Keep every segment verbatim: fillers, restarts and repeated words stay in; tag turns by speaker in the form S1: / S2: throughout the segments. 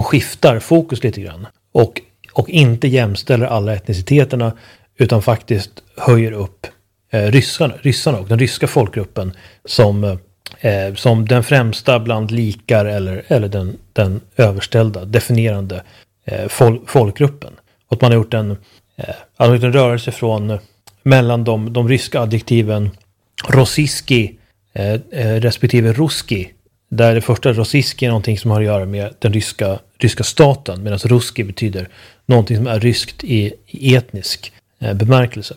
S1: skiftar fokus lite grann. Och, och inte jämställer alla etniciteterna utan faktiskt höjer upp eh, ryssarna, ryssarna och den ryska folkgruppen som, eh, som den främsta bland likar eller, eller den, den överställda, definierande eh, fol, folkgruppen. Och att man har gjort en, eh, man har gjort en rörelse från mellan de, de ryska adjektiven rossiski eh, eh, respektive ruski. Där det första rossiski är någonting som har att göra med den ryska, ryska staten, medan ruski betyder någonting som är ryskt i, i etnisk eh, bemärkelse.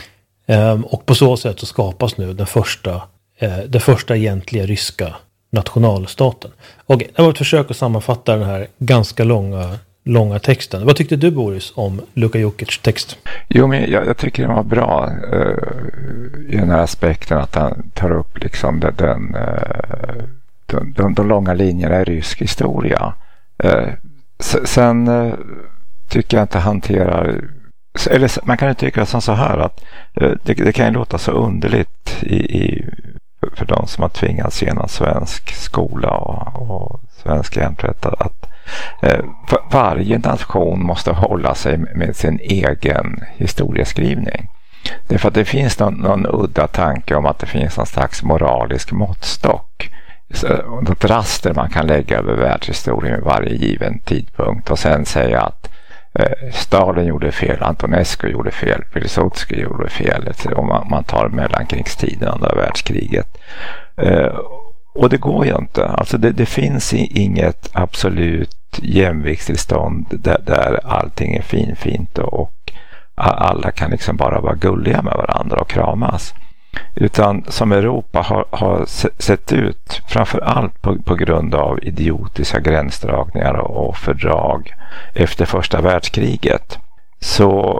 S1: Eh, och på så sätt så skapas nu den första, eh, den första egentliga ryska nationalstaten. Och det var ett försök att sammanfatta den här ganska långa, långa texten. Vad tyckte du, Boris, om Luka Jokic text?
S2: Jo, men jag, jag tycker den var bra uh, i den här aspekten att han tar upp liksom den, den uh, De, de, de långa linjerna i rysk historia. Eh, sen eh, tycker jag inte hanterar, eller man kan ju tycka det som så här att eh, det, det kan ju låta så underligt i, i, för, för de som har tvingats genom svensk skola och, och svensk hjärntvätt att, att eh, varje nation måste hålla sig med, med sin egen historieskrivning. Det är för att det finns någon, någon udda tanke om att det finns någon slags moralisk måttstock, något raster man kan lägga över världshistorien vid varje given tidpunkt och sen säga att eh, Stalin gjorde fel, Antonescu gjorde fel, Pilsudski gjorde fel, om man, man tar mellankrigstiden under världskriget. Eh, och det går ju inte. Alltså det, det finns inget absolut jämviktstillstånd där, där allting är fin, fint och, och alla kan liksom bara vara gulliga med varandra och kramas. Utan som Europa har, har sett ut framförallt på, på grund av idiotiska gränsdragningar och fördrag efter första världskriget, så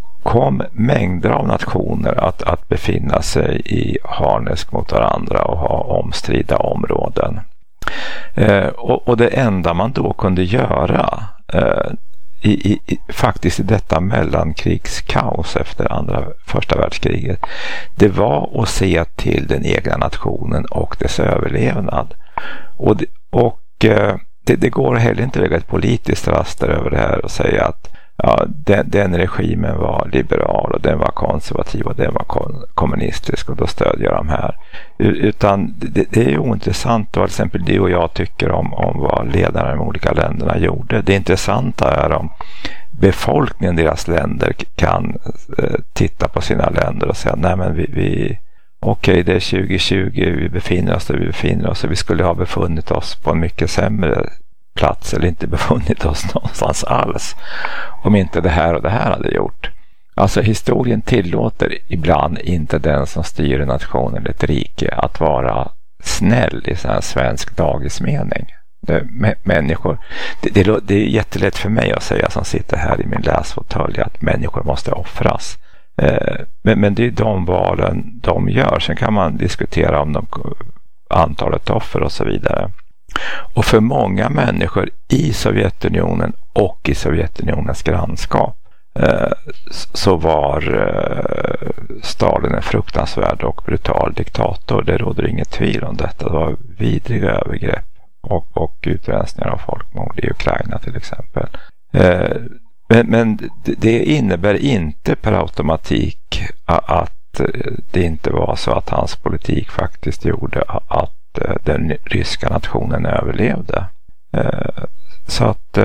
S2: kom mängder av nationer att, att befinna sig i harnesk mot varandra och ha omstridda områden. Eh, och, och det enda man då kunde göra eh, I, i, faktiskt i detta mellankrigskaos efter andra första världskriget, det var att se till den egna nationen och dess överlevnad. Och, det, och det, det går heller inte att lägga ett politiskt raster över det här och säga att ja, den, den regimen var liberal och den var konservativ och den var kommunistisk och då stödjer de här. Utan det, det är ju ointressant vad till exempel du och jag tycker om, om vad ledarna i de olika länderna gjorde. Det intressanta är om befolkningen i deras länder kan eh, titta på sina länder och säga nej men vi, vi okej okay, det är tjugo tjugo, vi befinner oss där vi befinner oss och vi skulle ha befunnit oss på en mycket sämre plats eller inte befunnit oss någonstans alls om inte det här och det här hade gjort. Alltså historien tillåter ibland inte den som styr en nation eller ett rike att vara snäll i sån här svensk dagismening. Det, m- människor, det, det, det är jättelätt för mig att säga som sitter här i min läsfåtölj att människor måste offras. Eh, men, men det är de valen de gör. Sen kan man diskutera om de, antalet offer och så vidare. Och för många människor i Sovjetunionen och i Sovjetunionens grannskap eh, så var eh, Stalin en fruktansvärd och brutal diktator. Det råder inget tvivel om detta. Det var vidriga övergrepp och, och utrensningar av folkmord i Ukraina till exempel. Eh, men, men det innebär inte per automatik att det inte var så att hans politik faktiskt gjorde att den ryska nationen överlevde. Så att,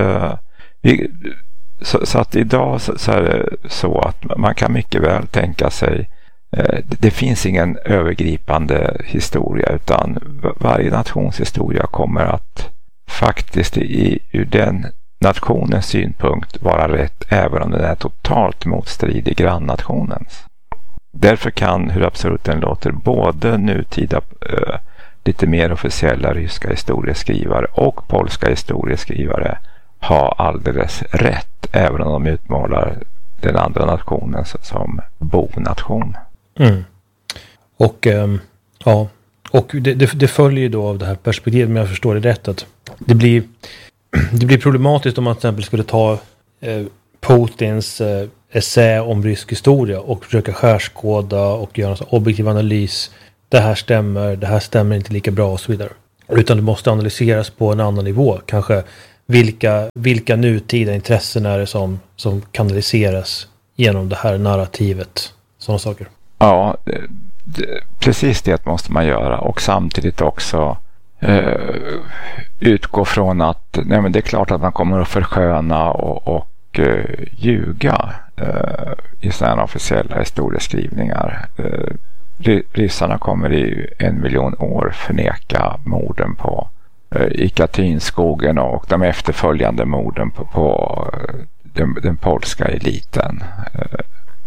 S2: så, så att idag så, så är det så att man kan mycket väl tänka sig, det finns ingen övergripande historia utan varje nationshistoria kommer att faktiskt i, ur den nationens synpunkt vara rätt även om den är totalt motstridig grannnationens. Därför kan, hur absurt den låter, både nutida äh, lite mer officiella ryska historieskrivare och polska historieskrivare ha alldeles rätt även om de utmålar den andra nationen som bonation.
S1: Mm. Och ähm, ja, och det, det, det följer ju då av det här perspektivet, men jag förstår det rätt, att det blir, det blir problematiskt om man till exempel skulle ta eh, Putins eh, essä om rysk historia och försöka skärskåda och göra en sån objektiv analys. Det här stämmer, det här stämmer inte lika bra och så vidare. Utan det måste analyseras på en annan nivå. Kanske vilka, vilka nutida intressen är det som, som kanaliseras genom det här narrativet, sådana saker.
S2: Ja, det, det, precis det måste man göra, och samtidigt också eh, utgå från att nej, men det är klart att man kommer att försköna och, och eh, ljuga eh, i sådana officiella historieskrivningar. Eh, ryssarna kommer i en miljon år förneka morden på eh, i Katynskogen och de efterföljande morden på, på den, den polska eliten. Eh,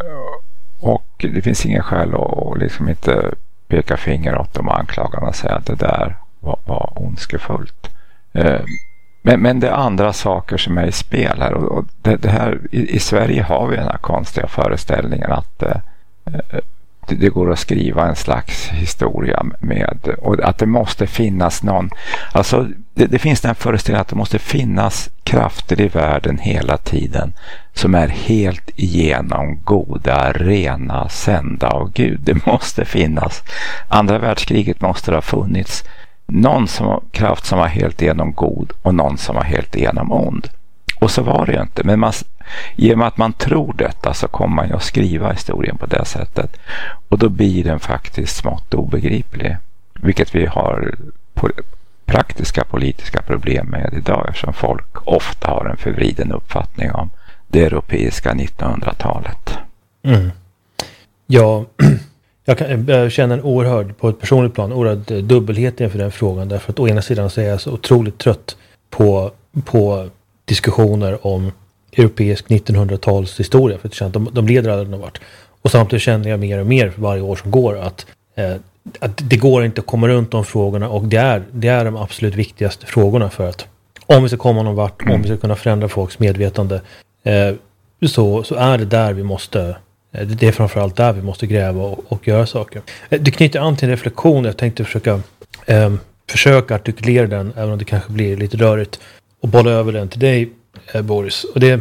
S2: och det finns ingen skäl att liksom inte peka finger åt dem och anklagarna och säga att det där var, var ondskefullt. Eh, men, men det är andra saker som är i spel här, och, och det, det här i, i Sverige har vi den här konstiga föreställningen att eh, det, det går att skriva en slags historia med, och att det måste finnas någon, alltså det, det finns den här föreställningen att det måste finnas krafter i världen hela tiden som är helt igenom goda, rena, sända av Gud. Det måste finnas. Andra världskriget måste ha funnits någon som, kraft som var helt igenom god och någon som var helt igenom ond. Och så var det ju inte. Men man, i och med att man tror detta så kommer man ju att skriva historien på det sättet. Och då blir den faktiskt smått obegriplig. Vilket vi har på praktiska politiska problem med idag, eftersom folk ofta har en förvriden uppfattning om det europeiska nittonhundratalet.
S1: Mm. Ja, jag, kan, jag känner en oerhörd, på ett personligt plan, oerhörd dubbelhet inför den frågan. Därför att å ena sidan så är jag så otroligt trött på, på diskussioner om europeisk nittonhundratals-historia. För att de, de leder aldrig någon vart. Och samtidigt känner jag mer och mer för varje år som går att, eh, att det går inte att komma runt de frågorna. Och det är, det är de absolut viktigaste frågorna för att om vi ska komma någon vart, mm. om vi ska kunna förändra folks medvetande, eh, så, så är det där vi måste, eh, det är framförallt där vi måste gräva och, och göra saker. Eh, det knyter an till en reflektion. Jag tänkte försöka, eh, försöka artikulera den, även om det kanske blir lite rörigt, och bolla över den till dig, eh, Boris. Och det,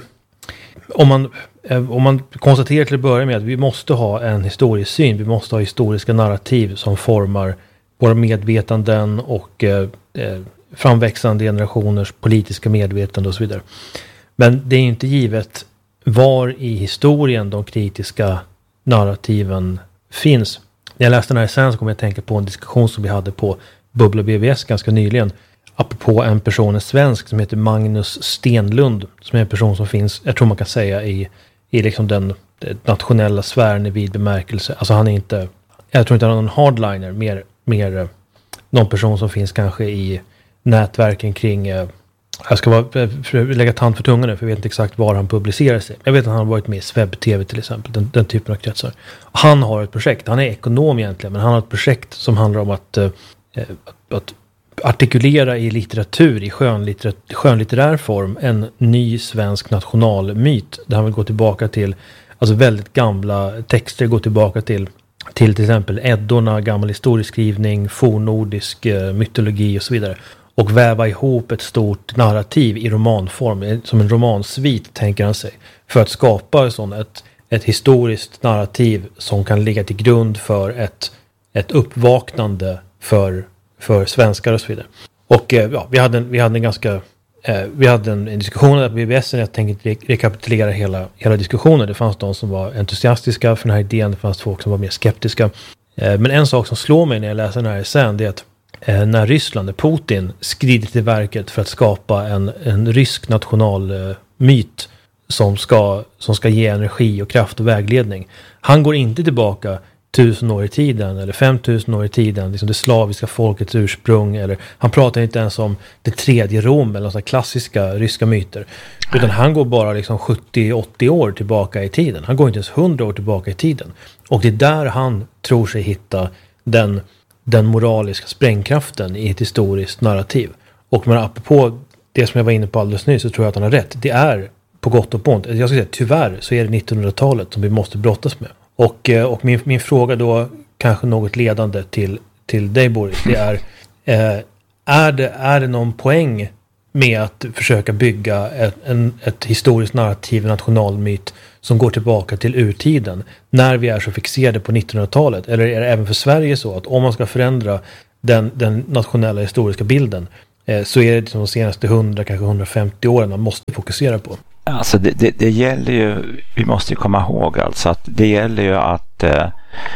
S1: om man, eh, om man konstaterar till att börja med att vi måste ha en historiesyn, vi måste ha historiska narrativ som formar våra medvetanden och eh, eh, framväxande generationers politiska medvetande och så vidare. Men det är inte givet var i historien de kritiska narrativen finns. När jag läste den här sen så kom jag att tänka på en diskussion som vi hade på Bubbla B V S ganska nyligen. Apropå en person, en svensk som heter Magnus Stenlund, som är en person som finns, jag tror man kan säga, i, i liksom den, den nationella sfären i vid bemärkelse. Alltså han är inte, jag tror inte han är någon hardliner, mer, mer någon person som finns kanske i nätverken kring, eh, jag ska bara lägga tand för tungan nu för jag vet inte exakt var han publicerar sig. Jag vet att han har varit med i Sveb T V till exempel, den, den typen av kretsar. Han har ett projekt, han är ekonom egentligen, men han har ett projekt som handlar om att, eh, att, att artikulera i litteratur, i skönlitterär, skönlitterär form, en ny svensk nationalmyt där han vill gå tillbaka till, alltså väldigt gamla texter, gå tillbaka till till till exempel Eddorna, gammal historieskrivning, fornnordisk eh, mytologi och så vidare. Och väva ihop ett stort narrativ i romanform, som en romansvit tänker han sig, för att skapa sån ett, ett historiskt narrativ som kan ligga till grund för ett, ett uppvaknande för, för svenskar och så vidare. Och eh, ja, vi hade en, vi hade en ganska eh, vi hade en, en diskussion där på B B S, jag tänkte re- rekapitulera hela, hela diskussionen. Det fanns de som var entusiastiska för den här idén, det fanns folk som var mer skeptiska. Eh, men en sak som slår mig när jag läser den här sen, det är att eh, när Ryssland, när Putin skrider till verket för att skapa en, en rysk nationalmyt eh, som ska, som ska ge energi och kraft och vägledning. Han går inte tillbaka tusen år i tiden eller femtusen år i tiden, liksom det slaviska folkets ursprung, eller han pratar inte ens om det tredje Rom eller sådana klassiska ryska myter, utan han går bara liksom sjuttio åttio år tillbaka i tiden. Han går inte ens hundra år tillbaka i tiden. Och det är där han tror sig hitta den, den moraliska sprängkraften i ett historiskt narrativ. Och men apropå det som jag var inne på alldeles nyss, så tror jag att han har rätt. Det är på gott och på ont. Jag ska säga, tyvärr så är det nittonhundratalet som vi måste brottas med. Och, och min, min fråga då, kanske något ledande till, till dig Boris, det är, eh, är det är det någon poäng med att försöka bygga ett, en, ett historiskt narrativ, en nationalmyt som går tillbaka till urtiden när vi är så fixerade på nittonhundratalet? Eller är det även för Sverige så att om man ska förändra den, den nationella historiska bilden, eh, så är det liksom de senaste hundra, kanske hundrafemtio åren man måste fokusera på.
S2: Alltså det, det, det gäller ju, vi måste ju komma ihåg alltså att det gäller ju att eh,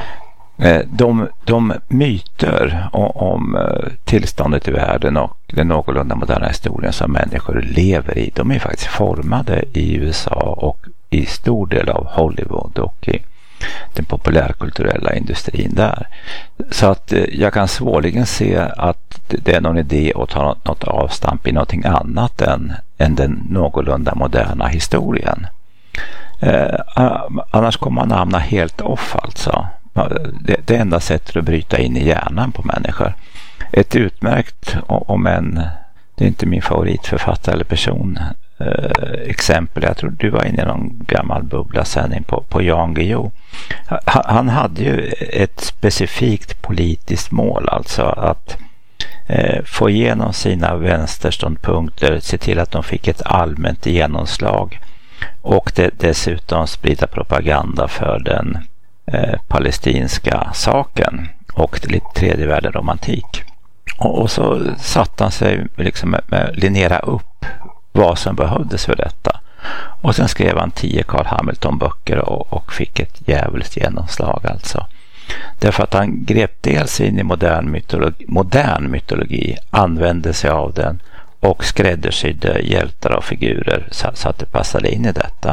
S2: de, de myter om, om tillståndet i världen och den någorlunda moderna historien som människor lever i, de är faktiskt formade i U S A och i stor del av Hollywood och i den populärkulturella industrin där. Så att jag kan svårligen se att det är någon idé att ta något, något avstamp i någonting annat än, än den någorlunda moderna historien. Eh, annars kommer man hamna helt off alltså. Det, det enda sättet att bryta in i hjärnan på människor. Ett utmärkt, om en, det är inte min favoritförfattare eller person, eh, exempel, jag tror du var inne i någon gammal bubblasändning på, på Jan Guillou. Han, han hade ju ett specifikt politiskt mål, alltså att eh, få igenom sina vänsterståndpunkter, se till att de fick ett allmänt genomslag och det, dessutom sprida propaganda för den eh, palestinska saken och lite tredje världen romantik. Och, och så satt han sig liksom med, med linjera upp vad som behövdes för detta. Och sen skrev han tio Carl Hamilton-böcker och, och fick ett jävligt genomslag alltså. Därför att han grep dels in i modern mytologi, modern mytologi, använde sig av den och skräddarsydde hjältar och figurer så, så att det passade in i detta.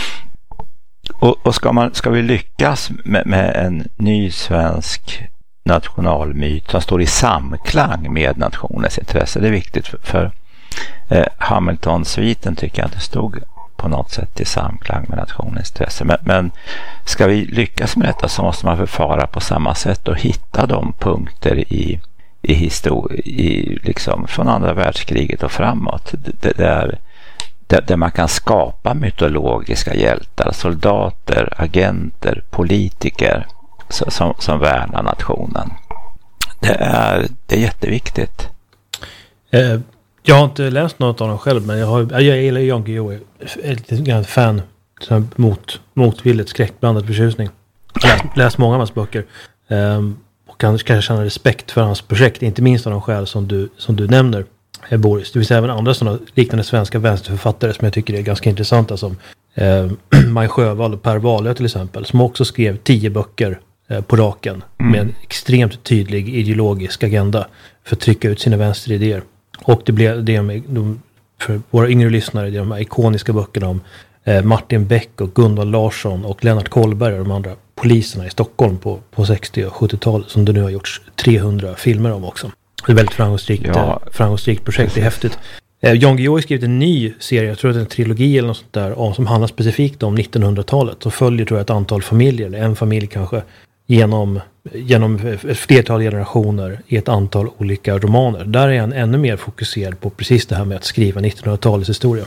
S2: Och, och ska, man, ska vi lyckas med, med en ny svensk nationalmyt som står i samklang med nationens intresse, det är viktigt för, för eh, Hamilton-sviten tycker jag att det stod på något sätt i samklang med nationens intresse. Men, men ska vi lyckas med detta så måste man förfara på samma sätt och hitta de punkter i, i historia, i liksom från andra världskriget och framåt. Det, det är, där, där man kan skapa mytologiska hjältar, soldater, agenter, politiker som, som värnar nationen. Det är, det är jätteviktigt.
S1: Eh, jag har inte läst något av dem själv, men jag, har, jag gillar Jan Guillou, är lite grann fan mot, motvilligt skräckblandad förtjusning. Jag har läst, läst många av hans böcker eh, och kan kanske känna respekt för hans projekt, inte minst av de skäl som du, som du nämner, eh, Boris. Det finns även andra sådana liknande svenska vänsterförfattare som jag tycker är ganska intressanta, som eh, Maj Sjöwall och Per Wahlöö till exempel, som också skrev tio böcker eh, på raken mm. med en extremt tydlig ideologisk agenda för att trycka ut sina vänsteridéer. Och det blev det med, de, för våra yngre lyssnare, det är de här ikoniska böckerna om eh, Martin Beck och Gunvald Larsson och Lennart Kollberg och de andra poliserna i Stockholm på, på sextio- och sjuttiotalet, som det nu har gjorts trehundra filmer om också. Det är ett väldigt framgångsrikt, ja, eh, framgångsrikt projekt, precis. Det är häftigt. Eh, Jan Guillou har skrivit en ny serie, jag tror att det är en trilogi eller något sånt där, om, som handlar specifikt om nittonhundratalet och följer, tror jag, ett antal familjer, eller en familj kanske, genom, genom ett flertal generationer i ett antal olika romaner. Där är han ännu mer fokuserad på precis det här med att skriva nittonhundratalets historia.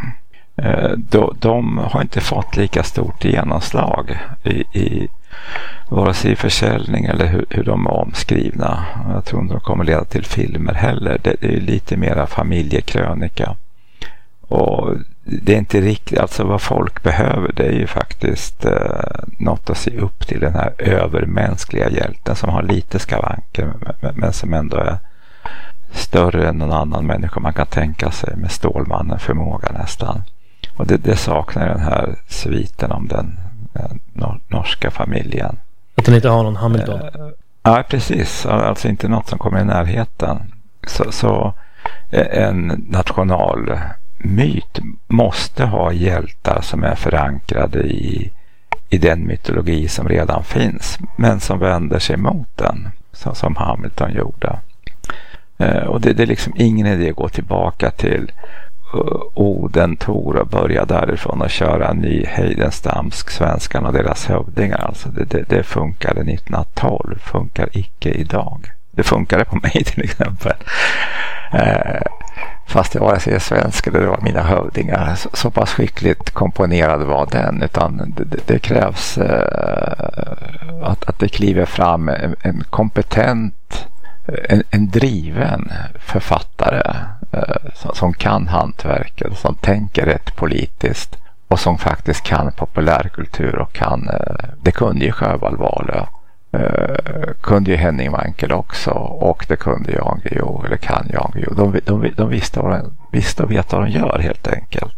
S2: De, de har inte fått lika stort genomslag i, i vare sig i försäljning eller hur, hur de är omskrivna. Jag tror inte de kommer leda till filmer heller. Det, det är lite mera familjekrönika. Och det är inte riktigt, alltså vad folk behöver, det är ju faktiskt eh, något att se upp till, den här övermänskliga hjälten som har lite skavanker men, men som ändå är större än någon annan människa man kan tänka sig, med Stålmannen förmåga nästan. Och det, det saknar den här sviten om den eh, nor- norska familjen.
S1: Att den inte har någon Hamilton? Eh,
S2: ja, precis. Alltså inte något som kommer i närheten. Så, så en national myt måste ha hjältar som är förankrade i, i den mytologi som redan finns, men som vänder sig mot den, så, som Hamilton gjorde. Eh, och det, det är liksom ingen idé att gå tillbaka till uh, Oden, Tor och börja därifrån och köra en ny heidenstamsk svenskan och deras hövdingar. Alltså det, det, det funkade nittonhundratolv, funkar icke idag. Det funkade på mig till exempel. Eh, fast jag var jag svensk, det var mina hövdingar. Så, så pass skickligt komponerad var den. Utan det, det, det krävs eh, att, att det kliver fram en, en kompetent, en, en driven författare eh, som, som kan hantverket, som tänker rätt politiskt och som faktiskt kan populärkultur och kan, eh, det kunde ju Sjöwall Wahlöö. eh, kunde ju Henning Mankell också, och det kunde Jan Guillou, eller kan Jan Guillou. De, de, de visste, vad de, visste och vet vad de gör helt enkelt.